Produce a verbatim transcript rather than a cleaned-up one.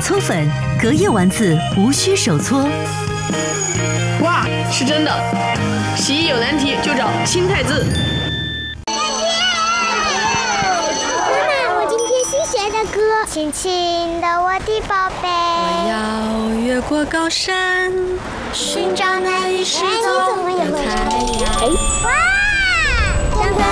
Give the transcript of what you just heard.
搓粉，隔夜丸子无需手搓。 哇，是真的！洗衣有难题就找清太字。 妈妈，我今天新学的歌，亲亲的我的宝贝。 我要越过高山，寻找那一世哎，你怎么也会唱？ 太阳。 哇，真的。